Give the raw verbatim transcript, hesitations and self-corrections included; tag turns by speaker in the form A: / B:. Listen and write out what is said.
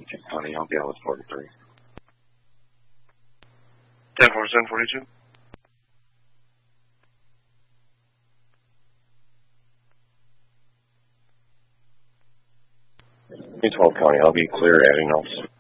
A: Kent County, I'll be out with forty-three.
B: ten forty-seven forty-two.
A: twelve County, I'll be clear, adding notes.